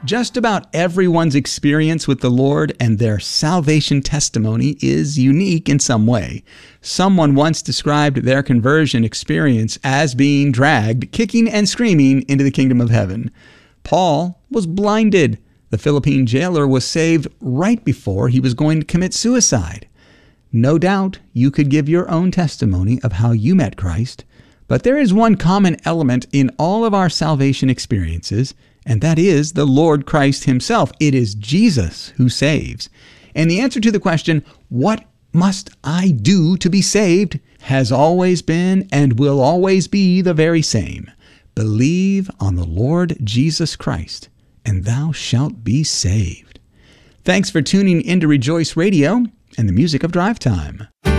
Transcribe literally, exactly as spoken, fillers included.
Just about everyone's experience with the Lord and their salvation testimony is unique in some way. Someone once described their conversion experience as being dragged, kicking and screaming, into the kingdom of heaven. Paul was blinded. The Philippine jailer was saved right before he was going to commit suicide. No doubt you could give your own testimony of how you met Christ, but there is one common element in all of our salvation experiences, and that is the Lord Christ himself. It is Jesus who saves. And the answer to the question, what must I do to be saved, has always been and will always be the very same. Believe on the Lord Jesus Christ, and thou shalt be saved. Thanks for tuning into Rejoice Radio and the music of Drive Time.